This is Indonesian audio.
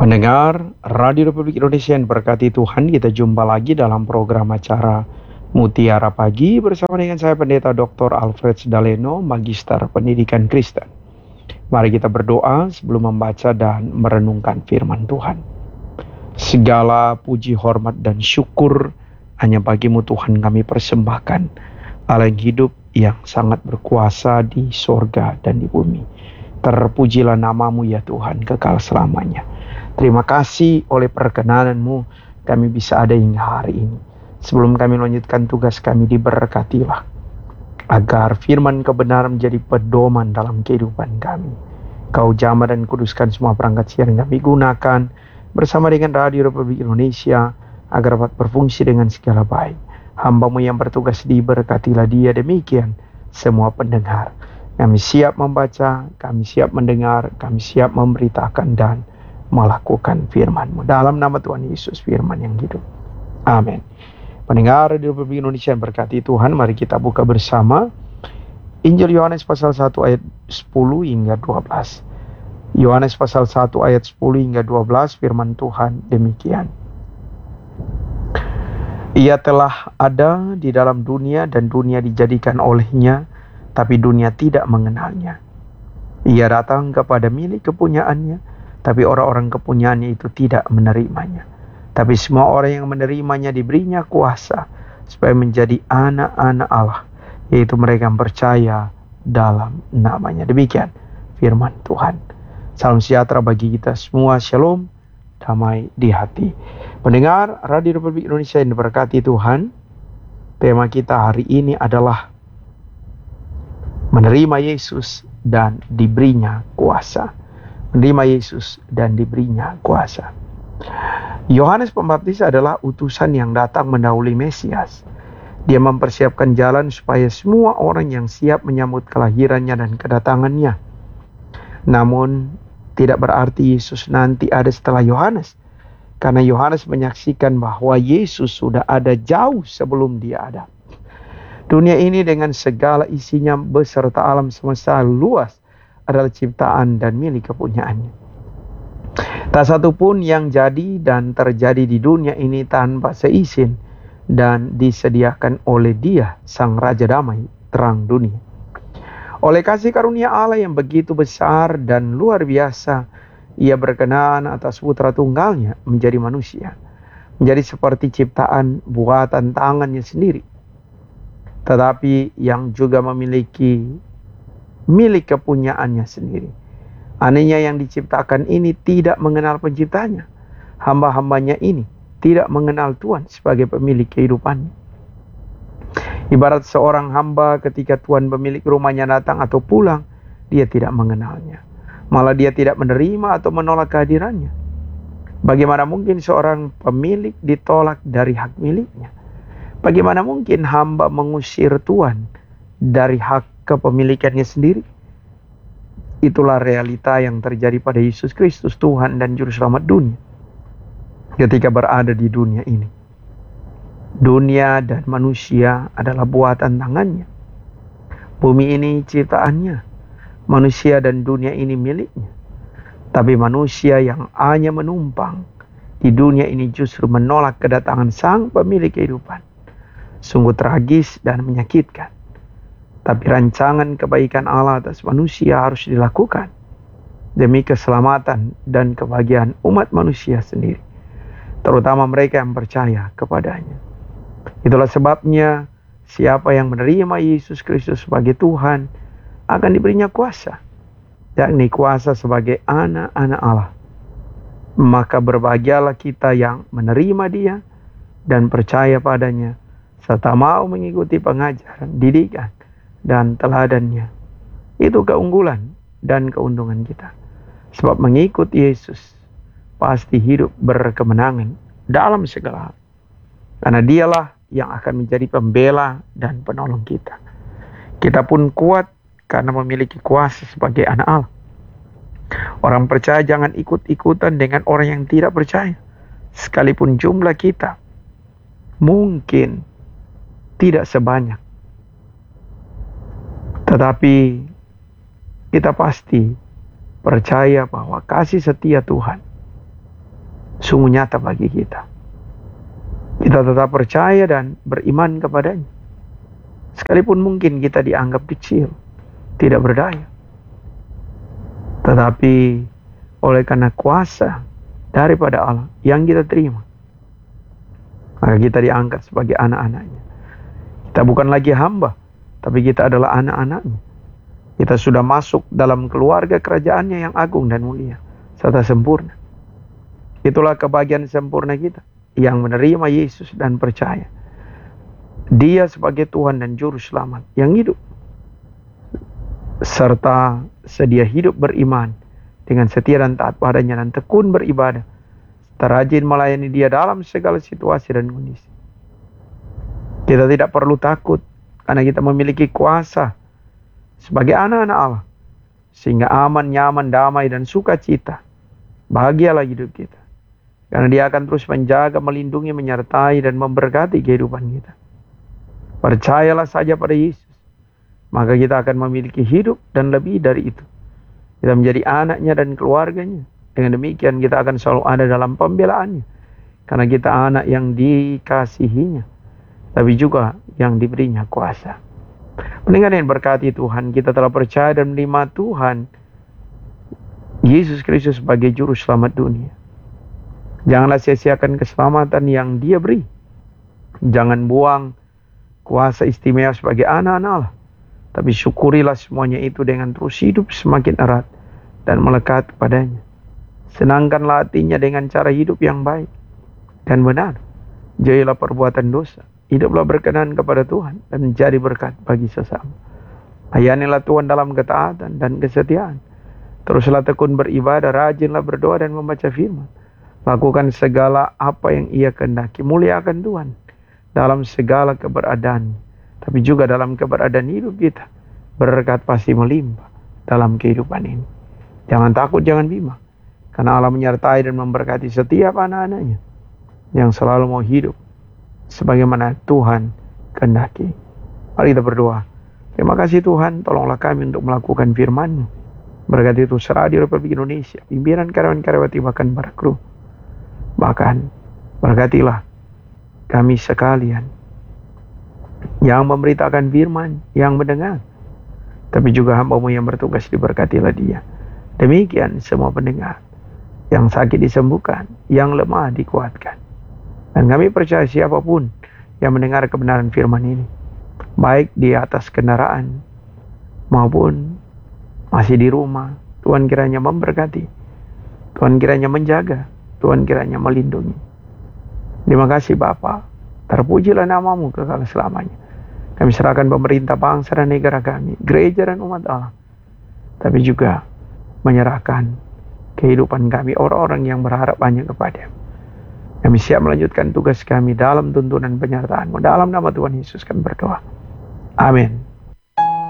Pendengar Radio Republik Indonesia yang berkati Tuhan, kita jumpa lagi dalam program acara Mutiara Pagi bersama dengan saya Pendeta Dr. Alfred Daleno, Magister Pendidikan Kristen. Mari kita berdoa sebelum membaca dan merenungkan firman Tuhan. Segala puji, hormat, dan syukur hanya bagi-Mu Tuhan kami persembahkan, Allah yang hidup yang sangat berkuasa di sorga dan di bumi. Terpujilah nama-Mu ya Tuhan kekal selamanya. Terima kasih oleh perkenanan-Mu kami bisa ada hingga hari ini. Sebelum kami melanjutkan tugas kami, diberkatilah agar firman kebenaran menjadi pedoman dalam kehidupan kami. Kau jamah dan kuduskan semua perangkat siaran kami gunakan bersama dengan Radio Republik Indonesia agar dapat berfungsi dengan segala baik. Hamba-Mu yang bertugas diberkatilah dia, demikian semua pendengar. Kami siap membaca, kami siap mendengar, kami siap memberitakan dan melakukan firman-Mu. Dalam nama Tuhan Yesus, firman yang hidup. Amin. Pendengar di Republik Indonesia yang berkati Tuhan, mari kita buka bersama Injil Yohanes pasal 1 ayat 10 hingga 12. Yohanes pasal 1 ayat 10 hingga 12, firman Tuhan demikian. Ia telah ada di dalam dunia dan dunia dijadikan olehnya, tapi dunia tidak mengenalnya. Ia datang kepada milik kepunyaannya, tapi orang-orang kepunyaannya itu tidak menerimanya. Tapi semua orang yang menerimanya diberinya kuasa supaya menjadi anak-anak Allah, yaitu mereka yang percaya dalam namanya. Demikian firman Tuhan. Salam sejahtera bagi kita semua. Shalom, damai di hati. Pendengar Radio Republik Indonesia yang diberkati Tuhan, tema kita hari ini adalah menerima Yesus dan diberinya kuasa. Menerima Yesus dan diberinya kuasa. Yohanes Pembaptis adalah utusan yang datang mendahului Mesias. Dia mempersiapkan jalan supaya semua orang yang siap menyambut kelahirannya dan kedatangannya. Namun tidak berarti Yesus nanti ada setelah Yohanes, karena Yohanes menyaksikan bahwa Yesus sudah ada jauh sebelum dia ada. Dunia ini dengan segala isinya beserta alam semesta luas adalah ciptaan dan milik kepunyaannya. Tak satu pun yang jadi dan terjadi di dunia ini tanpa seizin dan disediakan oleh Dia, Sang Raja Damai, terang dunia. Oleh kasih karunia Allah yang begitu besar dan luar biasa, Ia berkenan atas putra tunggalnya menjadi manusia, menjadi seperti ciptaan buatan tangannya sendiri, tetapi yang juga memiliki milik kepunyaannya sendiri. Anehnya yang diciptakan ini tidak mengenal penciptanya. Hamba-hambanya ini tidak mengenal Tuhan sebagai pemilik kehidupannya. Ibarat seorang hamba ketika Tuhan pemilik rumahnya datang atau pulang, dia tidak mengenalnya. Malah dia tidak menerima atau menolak kehadirannya. Bagaimana mungkin seorang pemilik ditolak dari hak miliknya? Bagaimana mungkin hamba mengusir Tuhan dari hak kepemilikannya sendiri? Itulah realita yang terjadi pada Yesus Kristus, Tuhan dan Juru Selamat dunia, ketika berada di dunia ini. Dunia dan manusia adalah buatan tangannya. Bumi ini ciptaannya. Manusia dan dunia ini miliknya. Tapi manusia yang hanya menumpang di dunia ini justru menolak kedatangan Sang Pemilik kehidupan. Sungguh tragis dan menyakitkan. Tapi rancangan kebaikan Allah atas manusia harus dilakukan demi keselamatan dan kebahagiaan umat manusia sendiri, terutama mereka yang percaya kepadanya. Itulah sebabnya siapa yang menerima Yesus Kristus sebagai Tuhan akan diberinya kuasa, yakni kuasa sebagai anak-anak Allah. Maka berbahagialah kita yang menerima Dia dan percaya padanya, serta mau mengikuti pengajaran, didikan, dan teladannya. Itu keunggulan dan keuntungan kita. Sebab mengikut Yesus pasti hidup berkemenangan dalam segala hal. Karena Dialah yang akan menjadi pembela dan penolong kita. Kita pun kuat karena memiliki kuasa sebagai anak Allah. Orang percaya jangan ikut-ikutan dengan orang yang tidak percaya. Sekalipun jumlah kita mungkin tidak sebanyak, tetapi kita pasti percaya bahwa kasih setia Tuhan sungguh nyata bagi kita. Kita tetap percaya dan beriman kepadanya. Sekalipun mungkin kita dianggap kecil, tidak berdaya. Tetapi oleh karena kuasa daripada Allah yang kita terima, maka kita diangkat sebagai anak-anaknya. Kita bukan lagi hamba, tapi kita adalah anak-anaknya. Kita sudah masuk dalam keluarga kerajaannya yang agung dan mulia, serta sempurna. Itulah kebahagiaan sempurna kita, yang menerima Yesus dan percaya Dia sebagai Tuhan dan Juru Selamat yang hidup, serta sedia hidup beriman dengan setia dan taat padanya, dan tekun beribadah, rajin melayani Dia dalam segala situasi dan kondisi. Kita tidak perlu takut karena kita memiliki kuasa sebagai anak-anak Allah, sehingga aman, nyaman, damai, dan sukacita. Bahagialah hidup kita, karena Dia akan terus menjaga, melindungi, menyertai, dan memberkati kehidupan kita. Percayalah saja pada Yesus, maka kita akan memiliki hidup dan lebih dari itu. Kita menjadi anaknya dan keluarganya. Dengan demikian kita akan selalu ada dalam pembelaannya, karena kita anak yang dikasihinya, tapi juga yang diberinya kuasa. Pendengar yang berkati Tuhan, kita telah percaya dan menerima Tuhan Yesus Kristus sebagai Juru Selamat dunia. Janganlah sia-siakan keselamatan yang Dia beri. Jangan buang kuasa istimewa sebagai anak-anak Allah, tapi syukurilah semuanya itu dengan terus hidup semakin erat dan melekat kepadanya. Senangkanlah hatinya dengan cara hidup yang baik dan benar. Jauhilah perbuatan dosa. Hiduplah berkenan kepada Tuhan dan menjadi berkat bagi sesama. Layanilah Tuhan dalam ketaatan dan kesetiaan. Teruslah tekun beribadah, rajinlah berdoa dan membaca firman. Lakukan segala apa yang Ia kehendaki. Muliakan Tuhan dalam segala keberadaan, tapi juga dalam keberadaan hidup kita. Berkat pasti melimpah dalam kehidupan ini. Jangan takut, jangan bimbang, karena Allah menyertai dan memberkati setiap anak-anaknya yang selalu mau hidup sebagaimana Tuhan kehendaki. Mari kita berdoa. Terima kasih Tuhan, tolonglah kami untuk melakukan firman-Mu. Berkati terus Radio Republik Indonesia, pimpinan karyawan-karyawati, bahkan para kru. Bahkan berkatilah kami sekalian yang memberitakan firman, yang mendengar, tapi juga hamba-Mu yang bertugas, diberkatilah dia. Demikian semua pendengar, yang sakit disembuhkan, yang lemah dikuatkan. Dan kami percaya siapapun yang mendengar kebenaran firman ini, baik di atas kendaraan maupun masih di rumah, Tuhan kiranya memberkati, Tuhan kiranya menjaga, Tuhan kiranya melindungi. Terima kasih Bapa, terpujilah nama-Mu kekal selamanya. Kami serahkan pemerintah bangsa dan negara kami, gereja dan umat Allah, tapi juga menyerahkan kehidupan kami, orang-orang yang berharap hanya kepada-Mu. Kami siap melanjutkan tugas kami dalam tuntunan penyertaan-Mu. Dalam nama Tuhan Yesus kami berdoa. Amin.